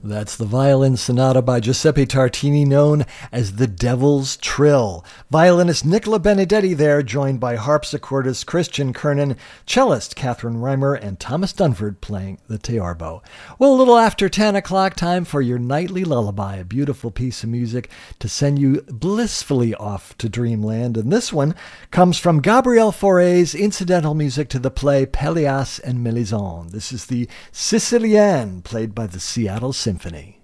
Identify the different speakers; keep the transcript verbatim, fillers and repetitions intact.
Speaker 1: That's the Violin Sonata by Giuseppe Tartini, known as the Devil's Trill. Violinist Nicola Benedetti there, joined by harpsichordist Christian Kernan, cellist Catherine Reimer, and Thomas Dunford playing the Teorbo. Well, a little after ten o'clock, time for your nightly lullaby, a beautiful piece of music to send you blissfully off to dreamland. And this one comes from Gabriel Fauré's incidental music to the play Pelléas and Mélisande. This is the Sicilienne, played by the Seattle Symphony.